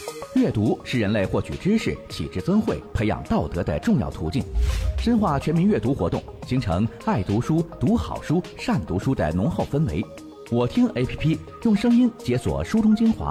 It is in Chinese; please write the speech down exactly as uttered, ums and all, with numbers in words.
阅读是人类获取知识、启智增慧、培养道德的重要途径。深化全民阅读活动，形成爱读书、读好书、善读书的浓厚氛围。我听 A P P 用声音解锁书中精华，